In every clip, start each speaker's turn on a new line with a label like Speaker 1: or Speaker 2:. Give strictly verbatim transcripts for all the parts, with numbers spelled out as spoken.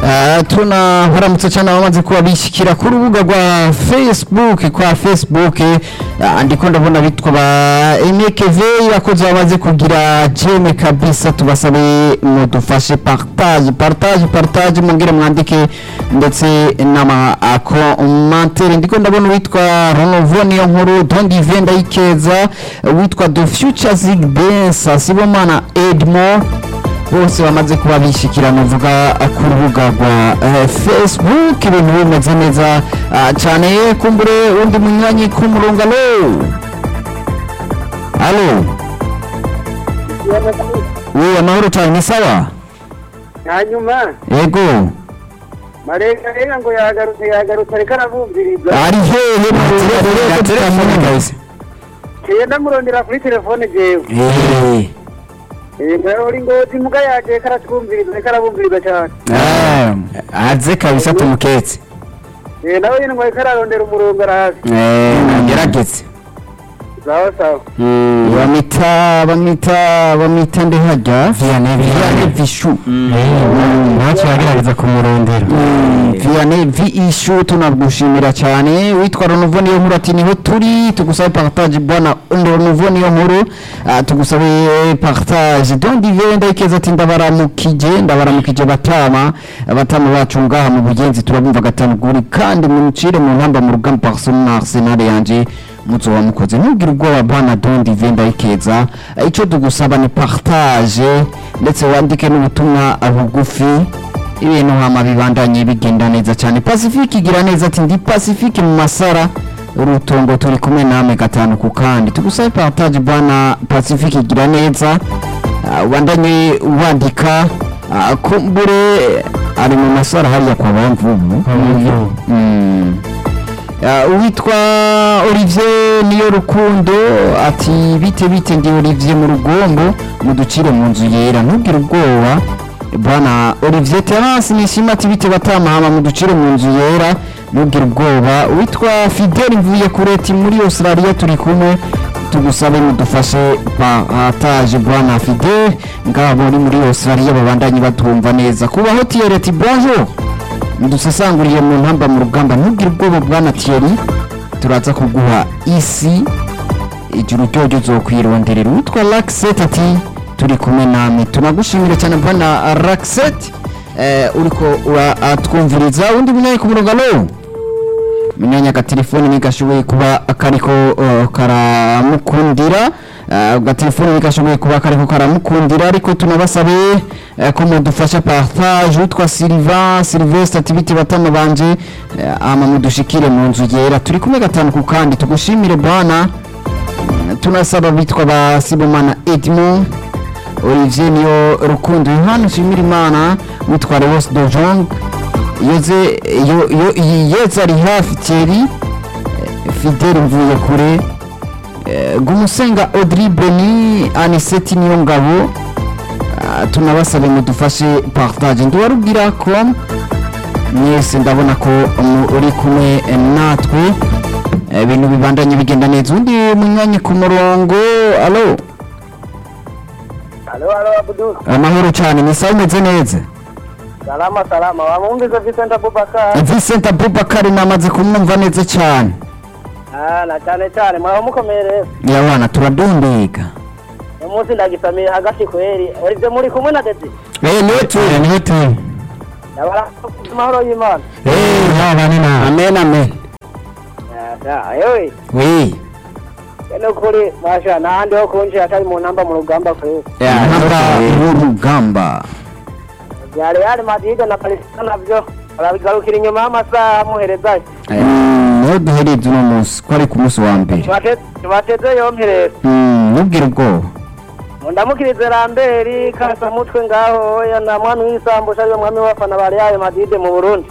Speaker 1: Uh, tuna haramutse cyane abamaze kuba bishikira ku rubuga rwa Facebook kwa Facebook uh, ndiko ndabona bitwa ba Emekv yakoze bamaze kugira jeme kabisa tubasabe mudufashe partage partage partage mungire mwandike ndetse nama commentaire ndiko ndabona witwa Ronovoni yo nkuru Dondi Venda ikeza witwa The Future Zig Dance Sibomana Edmo bose bamaze kuba bishikira navuga ku rubuga rwa uh, Facebook ibintu bimeze neza uh, cyane kumbure undi munywanyi ku murongo alo alo wewe amahoro cyane sawa
Speaker 2: hanyuma
Speaker 1: yego
Speaker 2: marega rega ngo yagarutse yagarutse reka arabumviriza
Speaker 1: ari hehe mu telefone guys
Speaker 2: cyenda murondera kuri telefone jewe
Speaker 1: eh
Speaker 2: Eh, uri ngoti muga yaje karatwumviriza karabumviriza cyane.
Speaker 1: Ah, aze kabisa tumuketse.
Speaker 2: Eh, nawe nyine ngo kararondera umurongo arazi.
Speaker 1: Eh, nagerageze.
Speaker 2: Sawa sawa.
Speaker 1: Mm, bamita bamita bamita nde hajya Vianney Vianney Vishu. Ntacyo yagerageza kumurondera. Vianney Vishu tunagushimira cyane witwa Ronovoni yo nkuru ati niho turi tugusabe partage bwana Ronovoni yo nkuru tugusabe partage Dondi Venda ikeza ati ndabaramukije ndabaramukije batama batama bacu ngaha mu bugenzi turabumva gatanu guri kandi muncire mu ntamba mu rugamba Arsenal Arsenal yanje muzo wamukoze ntugire ubwoba bwana Dondi Venda ikeza ico tugusaba ni partage ndetse wandike n'ubutumwa bugufi ibintu hama bibandanye bigenda neza cyane Pacifique igira neza ati ndi Pacifique mu masara urutongo turi kumwe namwe gatanu ku kandi tugusabe partage bwana Pacifique igira neza wandanye wandika kumbure ari mu masara hariya kwa bamvubu mm uwitwa Olivier niyo rukundo ati bite bite ndi Olivier mu rugombo muducire mu nzu yera ntugire ubwoba bwana Olivier Terence nishima ati bite batamahama muducire mu nzu yera ntugire ubwoba witwa Fidel mvuye kureti muri Australia turi kumwe tugusabe mudufashe partage bwana Fidel ngabo ni muri Australia babandanye batumva neza kuba hoteli ati bonjour ndusasanguriye mu ntamba mu rugamba ntugire ubwoba bwana Thierry turaza kuguha isi ijuru ryo zokwironderera witwa Laxet ati turi kumwe namwe tunagushimira cyane bwana Laxet eh uriko uratwumviriza undi munyaye ku murongo alo munyanya ka telefone nigashoboye kuba akariko uh, karamukundira uh, ga telefone nigashoboye kuba akariko karamukundira ariko tunabasabe uh, ko mudufasha partage utwa Sylvain Sylvestre atibiti batama banje uh, ama mudushikire mu nzu yera turi kumwe gatanu ku kandi tugushimire bwana uh, tunasaba bitwa ba Sibomana Edmond Olivier niyo rukundo Yohana shimira Imana mutware wose Dojong yoze yo yo yeza ari hafi Thierry Fidel mvuye kure Gumusenga Audrey Beni Aniseti niyo ngabo tunabasabe mudufashe partage ndiwarubwira ko mwese ndabona ko uri kumwe natwe ibintu bibandanye bigenda neza undi munywanyi ku murongo alo
Speaker 2: Alo alo Abdul.
Speaker 1: amahoro cyane ni sawa umeze neza
Speaker 2: Salama salama wamwumviza Vincent Abubakar.
Speaker 1: Vincent Abubakar namaze kumwumva neza cyane
Speaker 2: Ah na cyane cyane mwaho mukomere.
Speaker 1: yabana turadundika
Speaker 2: Umunsi ndagisamiye hagati kweri. Uri muri kumwe na Dede.
Speaker 1: eh niwe turi niwe turi
Speaker 2: Yabara mahoro y'Imana.
Speaker 1: eh yabana na amen amen
Speaker 2: Ya yewe.
Speaker 1: oui
Speaker 2: Eno kuri masha nandi ho kunje atari mu ntamba mu rugamba kweri.
Speaker 1: ya ntamba mu rugamba
Speaker 2: Ya Real Madrid na Palestina navyo arabigarukira inyuma y'amasaha muherezayo.
Speaker 1: niho duhereze uno munsi ko ari ku munsi wa mbere
Speaker 2: Bateze yompereza.
Speaker 1: ntubwire ubwoba
Speaker 2: Ndamukirize Lambert kasa mutwe ngaho ya na mwana w'isambu shari mwami wafana ba Real Madrid mu Burundi.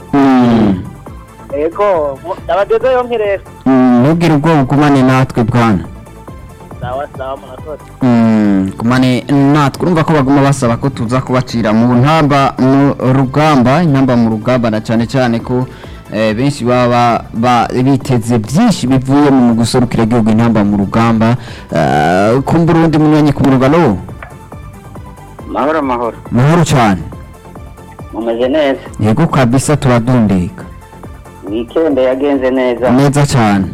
Speaker 2: Ego ndabateze yompereza.
Speaker 1: ntubwire ubwoba ugumane natwe bwana
Speaker 2: Sawa sawa murakoze.
Speaker 1: kumane natwe urumva ko baguma basaba ko tuza kubacira mu ntamba mu rugamba intamba mu rugamba na cyane cyane ko benshi baba biteze byinshi bivuye mu gusorukira igihugu intamba mu rugamba kumbura undi munywanyi ku murongo alo
Speaker 2: Mahoro mahoro
Speaker 1: mahoro cyane
Speaker 2: mumeze neza
Speaker 1: yego kabisa turadundika
Speaker 2: weekend yagenze neza
Speaker 1: neza cyane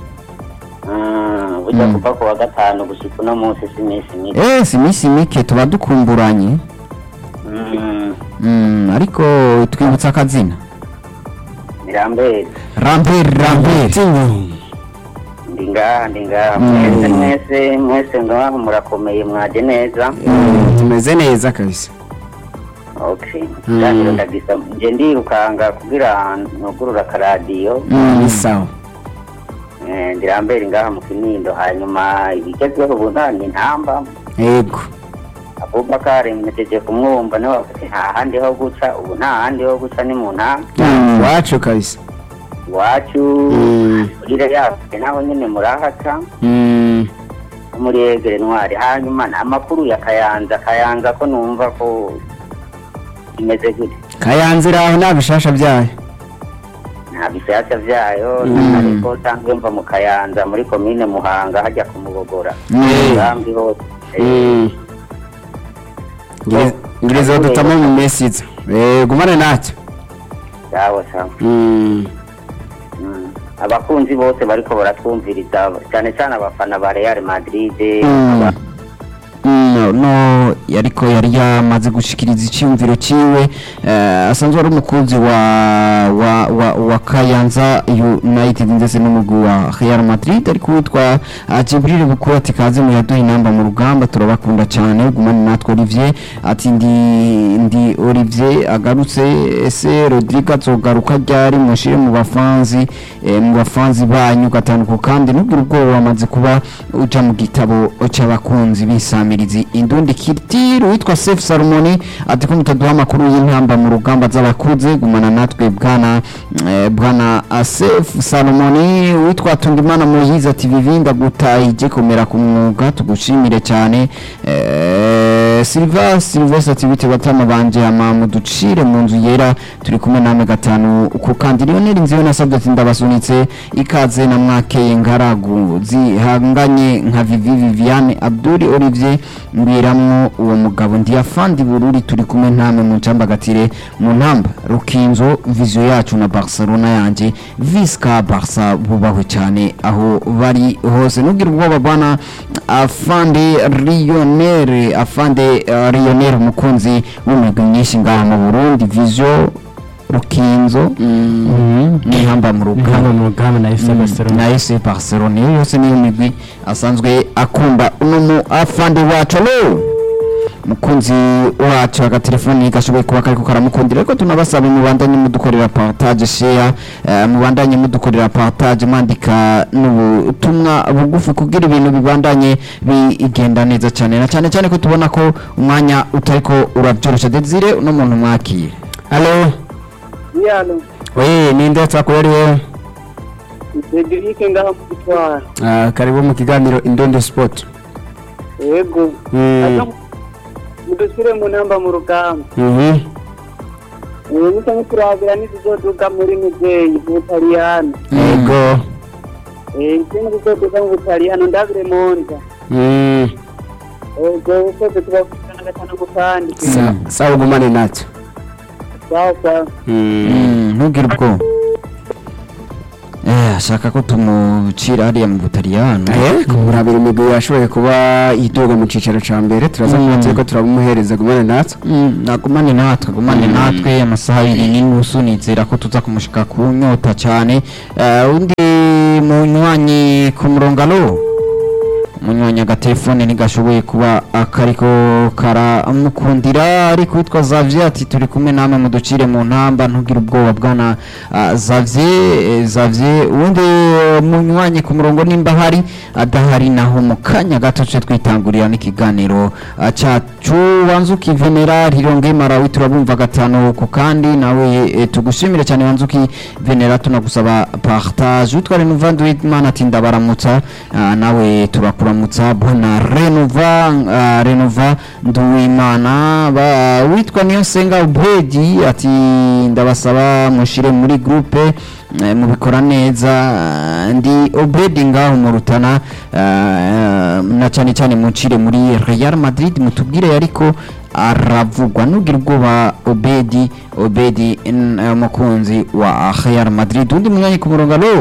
Speaker 2: ah burya
Speaker 1: Mm.
Speaker 2: kuva ku wa gatanu gushika uno munsi si iminsi mike
Speaker 1: eh si iminsi mike tuba dukumburanye
Speaker 2: Mm,
Speaker 1: Mm, ariko twibutsa akazina
Speaker 2: Mirambere
Speaker 1: Rambere Rambere
Speaker 2: ndi ngaha ndi ngaha
Speaker 1: Mm.
Speaker 2: mwese mwese mwese ngaha murakomeye mwaje neza
Speaker 3: tumeze neza kabisa.
Speaker 2: okay
Speaker 1: Mm.
Speaker 2: kandi ndagisa nje ndirukanga kugira nugurura akaradiyo
Speaker 1: Mm.
Speaker 3: Ni sawa.
Speaker 2: eh ndirambere ngaha mu Kinindo hanyuma ibigezweho ubu nta ni ntamba
Speaker 3: Yego.
Speaker 2: Abubakar mmeteje kumwumva nawe afite nta handi ho guca ubu nta handi ho guca ni mu ntamba
Speaker 1: Mm.
Speaker 3: Wacu kabisa.
Speaker 2: iwacu
Speaker 3: Mm.
Speaker 2: urire yafite naho nyine murahaca
Speaker 3: Mm.
Speaker 2: muri egere ntwari hanyuma amakuru ya Kayanza Kayanza ko numva ko imeze gute
Speaker 3: Kayanzira aho nta bishasha byayo.
Speaker 2: nta bishyashya vyayo
Speaker 3: Mm.
Speaker 2: ariko nsanzwe mva mu Kayanza muri komine Muhanga hajya kumubogora
Speaker 1: Mm.
Speaker 2: ngambi hose
Speaker 3: Mm. Ngire ngire zo dutamo mu mesiza. Eh gumane nacyo.
Speaker 2: yawo sawa
Speaker 3: Mm.
Speaker 2: Mm. abakunzi bose bariko baratwumviriza cyane cyane abafana ba Real Madrid
Speaker 1: Mm.
Speaker 2: aba-
Speaker 1: Mm, no yariko yari yamaze gushikiriza icyumviro ciwe eh, asanzwe ari umukunzi wa wa wa, wa Kayanza United ndetse n'umugwi wa Real Madrid ariko witwa uh, Jibril Bukuru ati kaze mu yaduha inamba mu rugamba turabakunda cyane gumane natwe Olivier ati ndi ndi Olivier agarutse ese Rodrigue azogaruka ryari mushire mu bafanzi eh, mu bafanzi banyu gatanduko kandi n'ubwo ubwoba wamaze kuba uja mu gitabo c'abakunzi bisami Mirizi indundi kiritiru witwa Safe Salomoni ati ko mutaduha amakuru y'intamba mu rugamba z'abakuze gumana natwe bwana eh, bwana Safe Salomoni witwa Tungimana Moyize ati vivinda gutayije komera ku mwuga tugushimire cyane eh, Silva Silvestre ati bite batama banje ama muducire mu nzu yera turi kumwe namwe gatanu uko kandi Lionel Nziyo nasabye ati ndabasunitse ikaze na mwakeye ngaragu zihanganye nka Vivi Viviane Abdul Olivier mbiramwo uwo mugabo ndi afandi bururi turi kumwe ntame mu ncamba gatire mu ntamba Rukinzo vision yacu na Barcelona yanje Visca Barca bubahwe cyane aho bari hose nugira ubwoba bwana afande Lionel afande uh, Lionel mukunzi w'umugwi nyinshi ngaha mu Burundi vision Rukinzo n'ihamba mu
Speaker 3: Ngamba
Speaker 1: rugamba
Speaker 3: mu rugamba na F C Barcelona.
Speaker 1: na F C Barcelona iyo yose niyo migwi asanzwe akunda uno mu afande wacu alo mukunzi wacu agatelefoni gashoboye kuba kariko karamukundira ariko tunabasaba mubandanye mudukorera partage share uh, mubandanye mudukorera partage mwandika n'ubutumwa bugufi kugira ibintu bibandanye bigenda neza cyane na cyane cyane ko tubona ko umwanya utariko urabyorosha Desire uno muntu mwakire.
Speaker 3: Allo.
Speaker 2: yalo
Speaker 3: Oui, ninde twakorera wewe?
Speaker 2: Cedric ngaha mu Gitwara
Speaker 3: Ah, karibu mu kiganiro Indondo Sport.
Speaker 2: yego
Speaker 3: Mm.
Speaker 2: mudusire mu namba mu rugamba
Speaker 3: Mhm.
Speaker 2: uyu musa nk'turabira n'izizoduka muri Nigeria mu Butaliyano
Speaker 3: Yego.
Speaker 2: eh ikindi zizoduka mu Butaliyano ndabire monza
Speaker 3: Mm.
Speaker 2: ego ukoze tubafana gatanu ku kandi
Speaker 3: Sa sawa gumane nacyo.
Speaker 2: sawa sawa
Speaker 3: Mm.
Speaker 1: Mm, ntugire ubwoba eh ashaka ko tumucira hariya mu Butaliyano
Speaker 3: Eh, kumurabira imigwi yashoboye kuba iduga mu cicaro ca mbere turaza
Speaker 1: Mm.
Speaker 3: kuba turiko turabumuhereza gumane natwe.
Speaker 1: Mm, nagumane natwe agumane natwe amasaha abiri n'inusu nizera ko tuza kumushika ku nyota cyane Eh, undi munywanyi ku murongo alo munywanyi agatelefone ntigashoboye kuba akariko karamukundira ariko witwa Xavier ati turi kumwe namwe muducire mu ntamba ntugire ubwoba bwana ah, Xavier eh, Xavier undi eh, munywanyi ku murongo nimba hari adahari naho mu kanya gato cyo twitangurira n'ikiganiro ah, cacu wanzuki Veneral Hironge Marawi turabumva gatano ku kandi nawe eh, tugushimire cyane wanzuki Veneral tunagusaba partage witwa Renovandu Witman ati ndabaramutsa ah, nawe turakuramutsa bona Renova ah, Renova Nduwimana ba witwa Niyonsenga Ubedi ati ndabasaba mushire muri groupe eh, mubikora neza ah, ndi Obedi ngaho mu Rutana ah, na cyane cyane mucire muri Real Madrid mutubwire ariko aravugwa nugira ubwoba Obedi Obedi n- eh, umukunzi wa Real Madrid undi munyanya ku murongo alo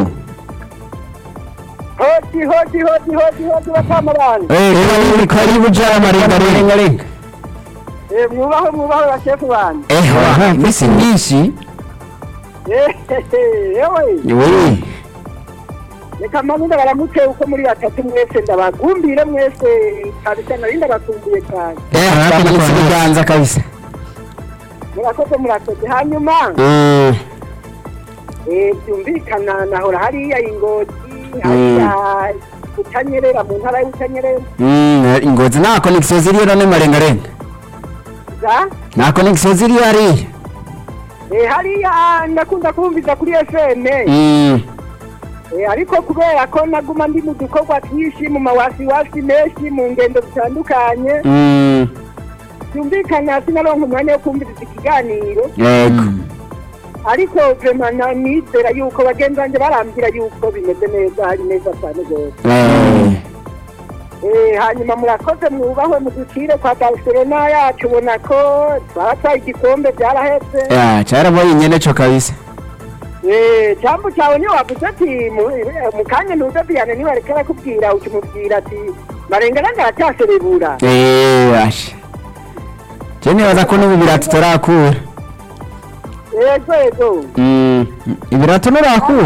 Speaker 2: hoti hoti hoti hoti hoti batama bandi
Speaker 1: eh karibu jana marenga renga
Speaker 2: eh mwubaho mwubaho bashefu bandi
Speaker 1: eh wa misi nyinshi
Speaker 2: eh yewe
Speaker 1: wewe
Speaker 2: reka manunda baramutse uko muri batatu mwese ndabagumbire mwese kabisa narinda bakumbuye cyane
Speaker 1: eh hapa kiganza kabisa
Speaker 2: murakoze murakoze hanyuma
Speaker 3: Mm.
Speaker 2: eh byumvikana nahora hariya ingozi hariya utanyerera mu ntara y'utanyerera
Speaker 3: Mm, ingozi nta connection ziriyo none marenga renga
Speaker 2: za
Speaker 3: nta connection ziriyo ari
Speaker 2: eh hariya ndakunda kumviza kuri F M
Speaker 3: Mm.
Speaker 2: eh ariko kubera ko naguma ndi mu dukorwa twinshi mu mawasi wasi menshi mu ngendo zitandukanye
Speaker 3: Mm.
Speaker 2: byumvikana sinaronka umwanya wo kumviriza ikiganiro
Speaker 3: Yego.
Speaker 2: ariko vraiment na nizera yuko bagenzi banjye barambwira yuko bimeze neza hari neza cyane rwose
Speaker 3: Eh.
Speaker 2: eh hanyuma murakoze mwubahwe mu dukire kwa Barcelona yacu ubona ko baratwaye igikombe byarahetse
Speaker 3: Ya, cyarabaye nyene cyo kabisa.
Speaker 2: eh jambo cyawe ni wavuze ati mu- mu kanya ntuze biyane niba reka arakubwira ukimubwira ati marenga nanga aracyaserebura
Speaker 3: Eh, asha. Jeni waza ko n'ubu biratu tarakura.
Speaker 2: yego yego
Speaker 3: Mm.
Speaker 1: ibirato nurakura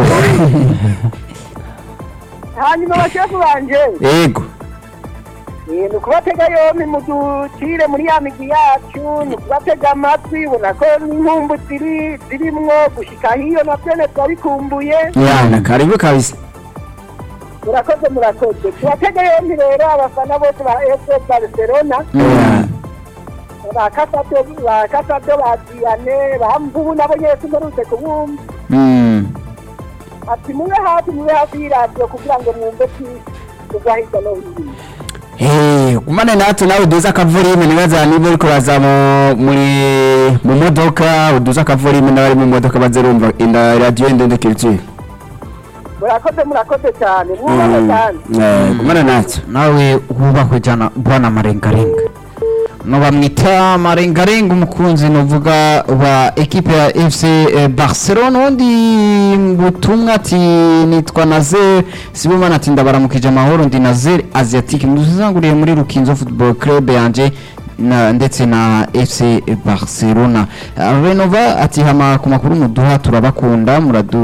Speaker 2: hanyuma bashefu banje
Speaker 3: Yego.
Speaker 2: Eh, ni ukubatega yombi mu dukire muri ya migi yacu ni ukubatega amatwi ubona ko n'inkumbu ziri zirimwo gushika hiyo na byene twabikumbuye
Speaker 3: Ya, karibu kabisa.
Speaker 2: murakoze murakoze tubatega yombi rero abafana bose ba F C Barcelona
Speaker 3: Ya.
Speaker 2: ba Kasado ba Kasado ba Diane ba Mvubu nabo nyese mperutse kubumva
Speaker 3: Mm.
Speaker 2: ati mube hafi mube hafi y'iradiyo kugira ngo mwumve kugwa hirya no hino
Speaker 3: Eh, kumane natwe nawe uduza akavurime nibaza niba uriko baza mu muri mu modoka uduza akavurime n'abari mu modoka bazerumva inda radio ndende culture.
Speaker 2: murakoze murakoze cyane mwubahe cyane
Speaker 3: Eh, kumane natwe.
Speaker 1: nawe wubahwe jana bwana marengarenga no bamwita marengarenga umukunzi novuga wa ekipe ya F C eh, Barcelona undi butumwa ati nitwa Nazer Sibomana ati ndabaramukije amahoro ndi Nazer Asiatique muzanguriye muri Rukinzo Football Club yanje na ndetse na F C Barcelona. Uh, Renova ati hama ku makuru muduha turabakunda muradu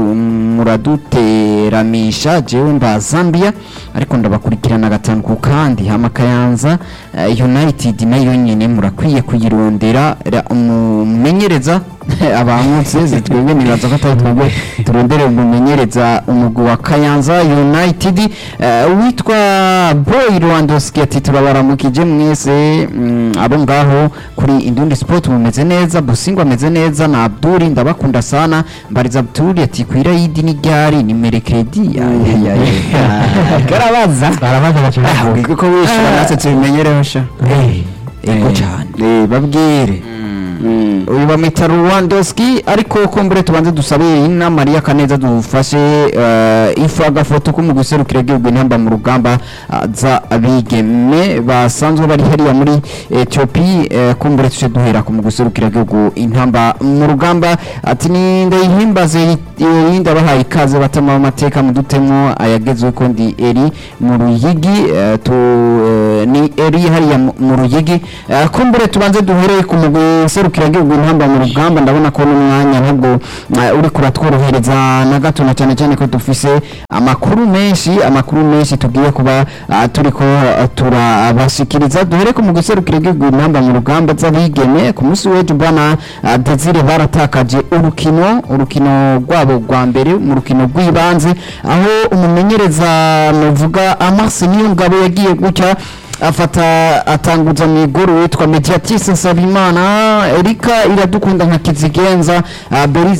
Speaker 1: muraduteramisha jewe mba Zambia ariko ndabakurikirana gatanu ku kandi hama Kayanza uh, United nayo nyene murakwiye kuyirondera umumenyereza abamutse zitwebwe nibaza ko atari twebwe turondere umumenyereza umugwi wa Kayanza United uh, witwa Boy Lewandowski ati turabaramukije mwese mm, abo ngaho kuri Indundi Sport mumeze neza Busingwa ameze neza na Abduri ndabakunda sana Mbariza Abduri ati kwira yidi ni ryari ni merekredi ya ya ya
Speaker 3: Karabaza.
Speaker 1: barabaza bakira
Speaker 3: Ah, kuko wishura natwe tubimenyereho sha.
Speaker 1: ego cyane
Speaker 3: Eh, babwire. Mm.
Speaker 1: uyu bamwita Lewandowski ariko kombere tubanze dusabe ina Maria Kaneza dufashe uh, ifu agafoto ko mu guserukira igihugu intamba mu rugamba uh, za abigeme basanzwe bari hariya muri Ethiopia uh, kombere tuje duhera ku mu guserukira igihugu intamba mu rugamba ati ni ndayihimbaze yinda bahaye ikaze batama amateka mu dutemo ayagezwe ko ndi eri mu ruyigi uh, tu uh, ni eri hariya mu- mu ruyigi uh, kombere tubanze duhere ku mu guserukira igihugu intamba mu rugamba ndabona ko n'umwanya ntabwo uh, uri kuratworohereza na gato na cyane cyane ko dufise amakuru menshi amakuru menshi tugiye kuba uh, turiko uh, turabashikiriza duhere ku mu guserukira igihugu intamba mu rugamba z'abigeme ku munsi w'ejo bwana uh, Desire baratakaje urukino urukino rwabo rwa mbere mu rukino rw'ibanze aho umumenyereza muvuga Amase Niyongabo yagiye gutya afata atanguza mu igoro witwa Mediatrice Nsabimana Erika iradukunda nka Kizigenza uh, Berize